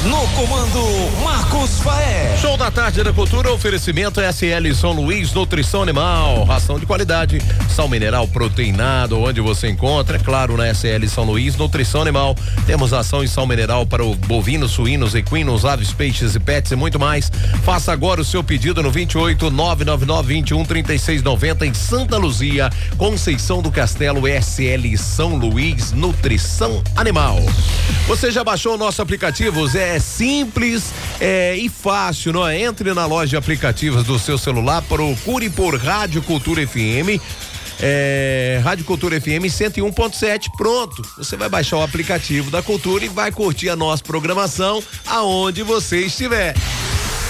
No comando, Marcos Faé. Show da tarde da cultura, oferecimento SL São Luís, nutrição animal, ração de qualidade, sal mineral proteinado, onde você encontra, é claro, na SL São Luís, nutrição animal. Temos ação em sal mineral para o bovinos, suínos, equinos, aves, peixes e pets e muito mais. Faça agora o seu pedido no 28 999 21 36 90 em Santa Luzia, Conceição do Castelo. SL São Luís, nutrição animal. Você já baixou o nosso aplicativo? É simples e fácil, não é? Entre na loja de aplicativos do seu celular, procure por Rádio Cultura FM. Rádio Cultura FM 101.7, pronto, você vai baixar o aplicativo da Cultura e vai curtir a nossa programação aonde você estiver.